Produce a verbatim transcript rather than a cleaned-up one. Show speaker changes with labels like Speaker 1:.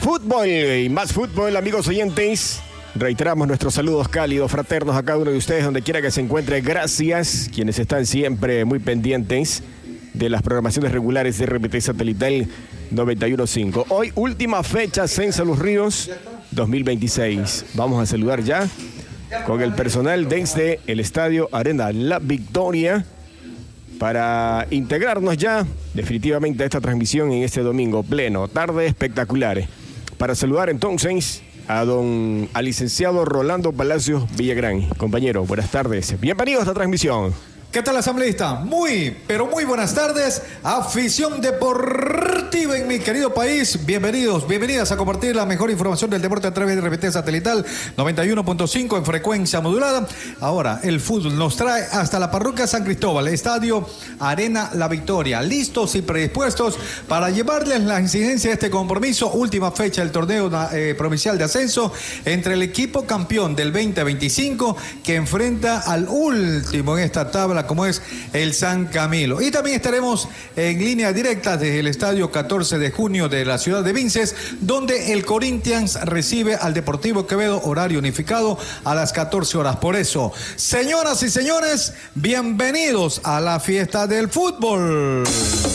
Speaker 1: Fútbol y más fútbol, amigos oyentes. Reiteramos nuestros saludos cálidos, fraternos a cada uno de ustedes, donde quiera que se encuentre. Gracias, quienes están siempre muy pendientes de las programaciones regulares de R P T Satelital noventa y uno punto cinco. Hoy, última fecha, Censa Los Ríos dos mil veintiséis. Vamos a saludar ya con el personal desde el Estadio Arena La Victoria para integrarnos ya definitivamente a esta transmisión en este domingo pleno, tarde espectacular. Para saludar entonces a don, al licenciado Rolando Palacios Villagrán. Compañero, buenas tardes. Bienvenido a esta transmisión.
Speaker 2: ¿Qué tal, asambleísta? Muy, pero muy buenas tardes. Afición deportiva en mi querido país. Bienvenidos, bienvenidas a compartir la mejor información del deporte a través de R P T Satelital noventa y uno punto cinco en frecuencia modulada. Ahora, el fútbol nos trae hasta la parroquia San Cristóbal, Estadio Arena La Victoria. Listos y predispuestos para llevarles la incidencia de este compromiso. Última fecha del torneo eh, provincial de ascenso entre el equipo campeón del veinte veinticinco que enfrenta al último en esta tabla, como es el San Camilo. Y también estaremos en línea directa desde el estadio catorce de junio de la ciudad de Vinces, donde el Corinthians recibe al Deportivo Quevedo, horario unificado a las catorce horas. Por eso, señoras y señores, bienvenidos a la fiesta del fútbol.